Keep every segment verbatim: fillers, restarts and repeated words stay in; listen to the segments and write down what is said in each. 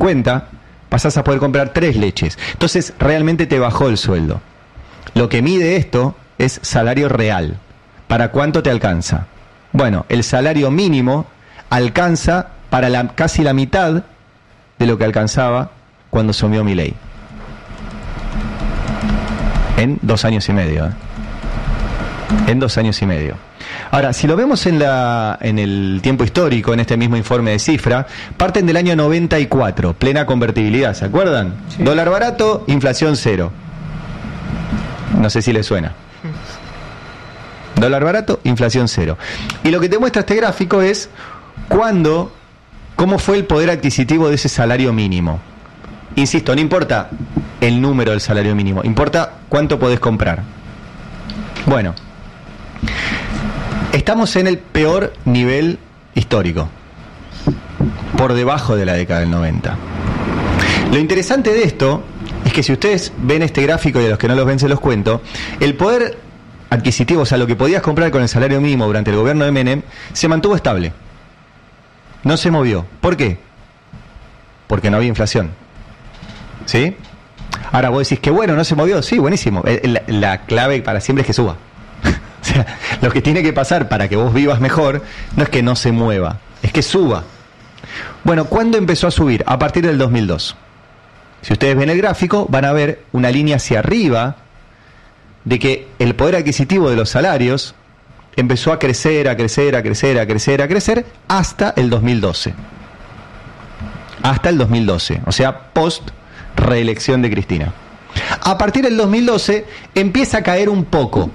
cincuenta, pasás a poder comprar tres leches. Entonces realmente te bajó el sueldo. Lo que mide esto es salario real. ¿Para cuánto te alcanza? Bueno, el salario mínimo alcanza para la, casi la mitad de lo que alcanzaba cuando asumió Milei. En dos años y medio. ¿eh? En dos años y medio. Ahora, si lo vemos en, la, en el tiempo histórico, en este mismo informe de cifra, parten del año noventa y cuatro, plena convertibilidad, ¿se acuerdan? Sí. Dólar barato, inflación cero. No sé si les suena. Dólar barato, inflación cero. Y lo que te muestra este gráfico es cuándo, cómo fue el poder adquisitivo de ese salario mínimo. Insisto, no importa el número del salario mínimo, importa cuánto podés comprar. Bueno, estamos en el peor nivel histórico, por debajo de la década del noventa. Lo interesante de esto es que si ustedes ven este gráfico, y a los que no los ven se los cuento, el poder adquisitivo, o sea, lo que podías comprar con el salario mínimo durante el gobierno de Menem, se mantuvo estable. No se movió. ¿Por qué? Porque no había inflación. ¿Sí? Ahora vos decís que bueno, no se movió. Sí, buenísimo. La, la clave para siempre es que suba. O sea, lo que tiene que pasar para que vos vivas mejor no es que no se mueva, es que suba. Bueno, ¿cuándo empezó a subir? A partir del dos mil dos. Si ustedes ven el gráfico, van a ver una línea hacia arriba de que el poder adquisitivo de los salarios empezó a crecer, a crecer, a crecer, a crecer, a crecer, hasta el dos mil doce. Hasta el dos mil doce, o sea, post reelección de Cristina. A partir del dos mil doce empieza a caer un poco.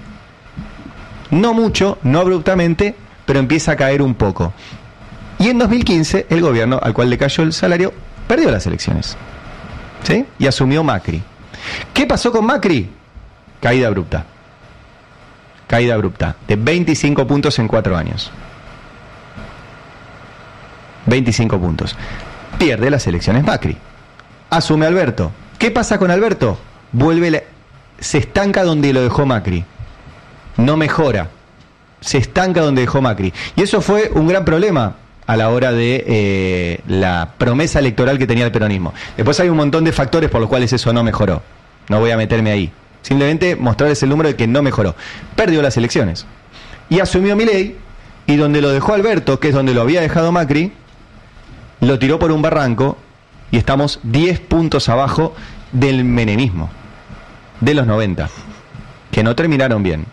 No mucho, no abruptamente, pero empieza a caer un poco. Y en dos mil quince, el gobierno al cual le cayó el salario perdió las elecciones. ¿Sí? Y asumió Macri. ¿Qué pasó con Macri? Caída abrupta. Caída abrupta. De veinticinco puntos en cuatro años. veinticinco puntos. Pierde las elecciones Macri. Asume Alberto. ¿Qué pasa con Alberto? Vuelve, la... se estanca donde lo dejó Macri. No mejora. Se estanca donde dejó Macri. Y eso fue un gran problema a la hora de eh, la promesa electoral que tenía el peronismo. Después hay un montón de factores por los cuales eso no mejoró. No voy a meterme ahí. Simplemente mostrarles el número de que no mejoró. Perdió las elecciones. Y asumió Milei, y donde lo dejó Alberto, que es donde lo había dejado Macri, lo tiró por un barranco, y estamos diez puntos abajo del menemismo, de los noventa, que no terminaron bien.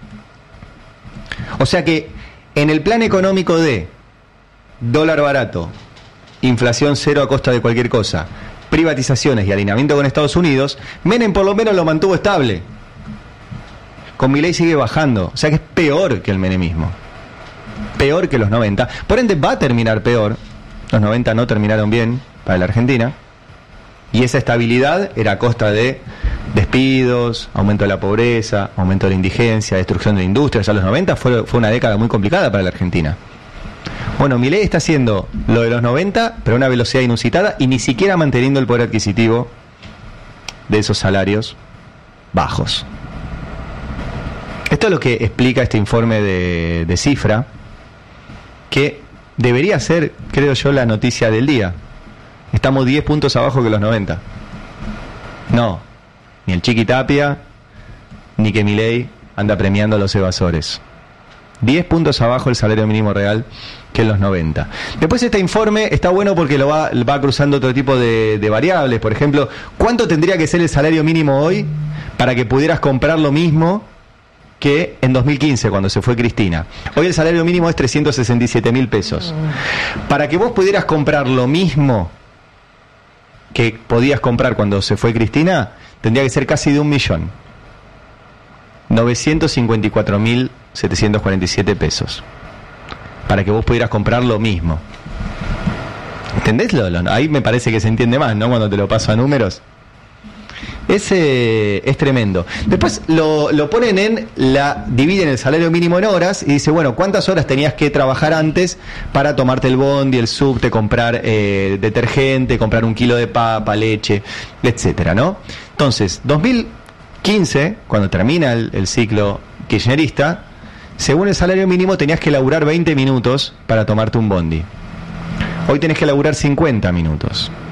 O sea que, en el plan económico de dólar barato, inflación cero a costa de cualquier cosa, privatizaciones y alineamiento con Estados Unidos, Menem por lo menos lo mantuvo estable. Con Milei sigue bajando, o sea que es peor que el menemismo, peor que los noventa, por ende va a terminar peor. Los noventa no terminaron bien para la Argentina, y esa estabilidad era a costa de despidos, aumento de la pobreza, aumento de la indigencia, destrucción de la industria. O sea, los noventa fue, fue una década muy complicada para la Argentina. Bueno, Milei está haciendo lo de los noventa, pero a una velocidad inusitada, y ni siquiera manteniendo el poder adquisitivo de esos salarios bajos. Esto es lo que explica este informe de, de cifra, que debería ser, creo yo, la noticia del día. Estamos diez puntos abajo que los noventa. No, ni el Chiqui Tapia, ni que Milei anda premiando a los evasores. diez puntos abajo el salario mínimo real que en los noventa. Después este informe está bueno porque lo va, va cruzando otro tipo de, de variables. Por ejemplo, ¿cuánto tendría que ser el salario mínimo hoy para que pudieras comprar lo mismo que en dos mil quince cuando se fue Cristina? Hoy el salario mínimo es trescientos sesenta y siete mil pesos. Para que vos pudieras comprar lo mismo que podías comprar cuando se fue Cristina, tendría que ser casi de un millón. novecientos cincuenta y cuatro mil setecientos cuarenta y siete pesos. Para que vos pudieras comprar lo mismo. ¿Entendés? Lo, lo, ahí me parece que se entiende más, ¿no? Cuando te lo paso a números. Ese es tremendo. Después lo, lo ponen en la, dividen el salario mínimo en horas y dice, bueno, ¿cuántas horas tenías que trabajar antes para tomarte el bondi, el subte, comprar eh, detergente, comprar un kilo de papa, leche, etcétera, ¿no? Entonces, dos mil quince, cuando termina el, el ciclo kirchnerista, según el salario mínimo tenías que laburar veinte minutos para tomarte un bondi. Hoy tenés que laburar cincuenta minutos.